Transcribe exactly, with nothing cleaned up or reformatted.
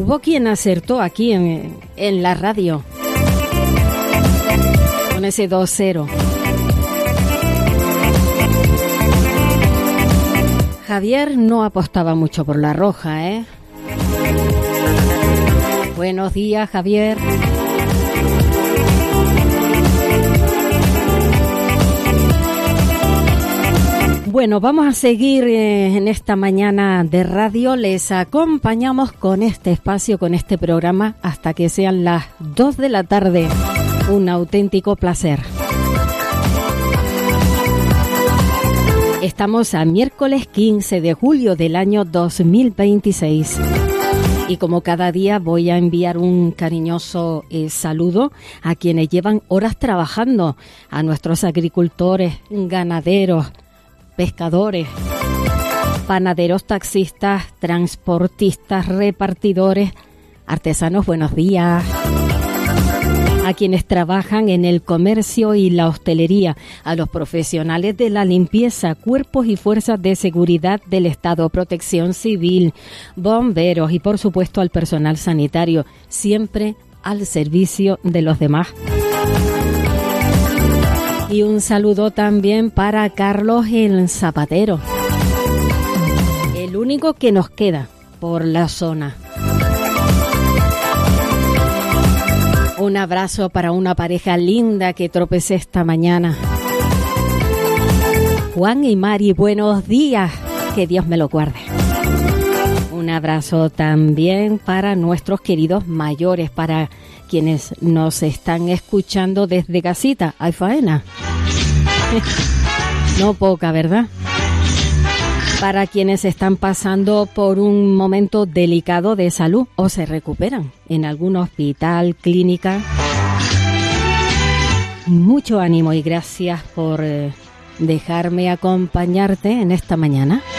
hubo quien acertó aquí en, en la radio con ese dos cero. Javier no apostaba mucho por la roja, ¿eh? Buenos días, Javier. Bueno, vamos a seguir eh, en esta mañana de radio. Les acompañamos con este espacio, con este programa, hasta que sean las dos de la tarde. Un auténtico placer. Estamos a miércoles quince de julio del año dos mil veintiséis. Y como cada día voy a enviar un cariñoso eh, saludo a quienes llevan horas trabajando, a nuestros agricultores, ganaderos, pescadores, panaderos, taxistas, transportistas, repartidores, artesanos, buenos días. A quienes trabajan en el comercio y la hostelería, a los profesionales de la limpieza, cuerpos y fuerzas de seguridad del Estado, protección civil, bomberos y por supuesto al personal sanitario, siempre al servicio de los demás. Y un saludo también para Carlos el Zapatero, el único que nos queda por la zona. Un abrazo para una pareja linda que tropecé esta mañana. Juan y Mari, buenos días. Que Dios me lo guarde. Un abrazo también para nuestros queridos mayores, para quienes nos están escuchando desde casita. ¿Hay faena? No poca, ¿verdad? Para quienes están pasando por un momento delicado de salud o se recuperan en algún hospital, clínica. Mucho ánimo y gracias por dejarme acompañarte en esta mañana.